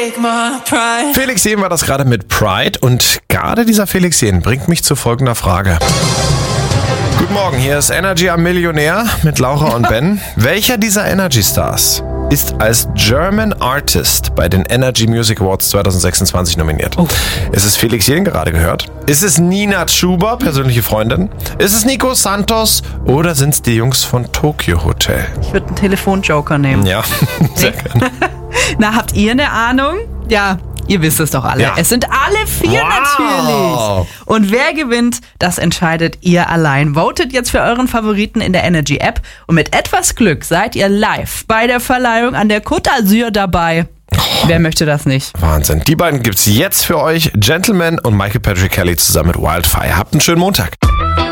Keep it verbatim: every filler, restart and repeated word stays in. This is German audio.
take my pride. Felix Jähn war das gerade mit Pride und gerade dieser Felix Jähn bringt mich zu folgender Frage. Guten Morgen, hier ist Energy am Millionär mit Laura und Ben. Welcher dieser Energy Stars ist als German Artist bei den Energy Music Awards zwanzig sechsundzwanzig nominiert? Oh. Ist es Felix Jähn, gerade gehört? Ist es Nina Chuba, persönliche Freundin? Ist es Nico Santos oder sind es die Jungs von Tokyo Hotel? Ich würde einen Telefonjoker nehmen. Ja, sehr gerne. Na, habt ihr eine Ahnung? Ja, ihr wisst es doch alle. Ja. Es sind alle vier Wow. natürlich. Und wer gewinnt, das entscheidet ihr allein. Votet jetzt für euren Favoriten in der Energy App und mit etwas Glück seid ihr live bei der Verleihung an der Côte d'Azur dabei. Oh. Wer möchte das nicht? Wahnsinn. Die beiden gibt's jetzt für euch. Gentleman und Michael Patrick Kelly zusammen mit Wildfire. Habt einen schönen Montag.